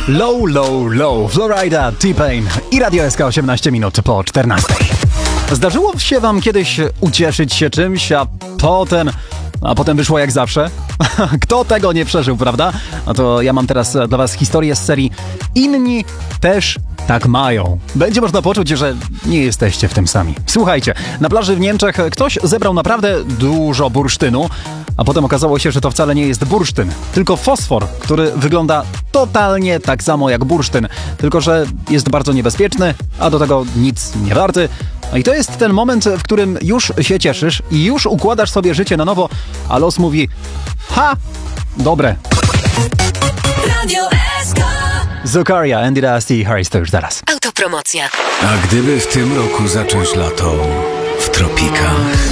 Low, low, low. Florida, T-Pain i Radio SK 18 minut po 14. Zdarzyło się wam kiedyś ucieszyć się czymś, a potem wyszło jak zawsze? Kto tego nie przeżył, prawda? No to ja mam teraz dla was historię z serii Inni też tak mają. Będzie można poczuć, że nie jesteście w tym sami. Słuchajcie, na plaży w Niemczech ktoś zebrał naprawdę dużo bursztynu, a potem okazało się, że to wcale nie jest bursztyn, tylko fosfor, który wygląda totalnie tak samo jak bursztyn, tylko że jest bardzo niebezpieczny, a do tego nic nie warty. No i to jest ten moment, w którym już się cieszysz i już układasz sobie życie na nowo, a los mówi: ha, dobre. Radio SK. Zukaria, Andy Dusty i Harris to już zaraz. Autopromocja. A gdyby w tym roku zacząć lato w tropikach?